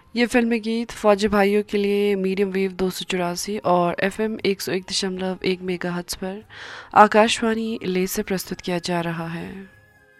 ये फिल्मी गीत फौजी भाइयों के लिए मीडियम वेव 284 और एफएम 101.1 मेगाहर्ट्ज़ पर आकाशवाणी ले से प्रस्तुत किया जा रहा है।